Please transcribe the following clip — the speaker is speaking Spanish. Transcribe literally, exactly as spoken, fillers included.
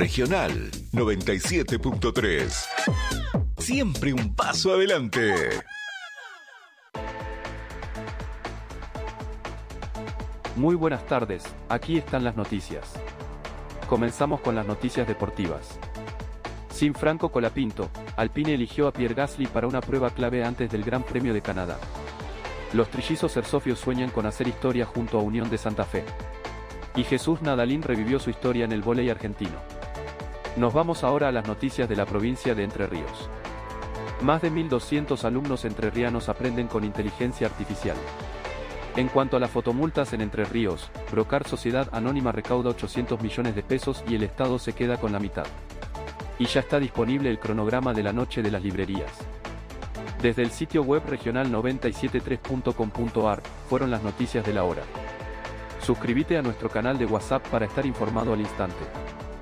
Regional noventa y siete punto tres. Siempre un paso adelante. Muy buenas tardes, aquí están las noticias. Comenzamos con las noticias deportivas. Sin Franco Colapinto, Alpine eligió a Pierre Gasly para una prueba clave antes del Gran Premio de Canadá. Los trillizos Cersofios sueñan con hacer historia junto a Unión de Santa Fe. Y Jesús Nadalín revivió su historia en el vóley argentino. Nos vamos ahora a las noticias de la provincia de Entre Ríos. Más de mil doscientos alumnos entrerrianos aprenden con inteligencia artificial. En cuanto a las fotomultas en Entre Ríos, Brocar Sociedad Anónima recauda ochocientos millones de pesos y el Estado se queda con la mitad. Y ya está disponible el cronograma de la noche de las librerías. Desde el sitio web regional noventa y siete punto tres punto com punto ar, fueron las noticias de la hora. Suscríbete a nuestro canal de WhatsApp para estar informado al instante.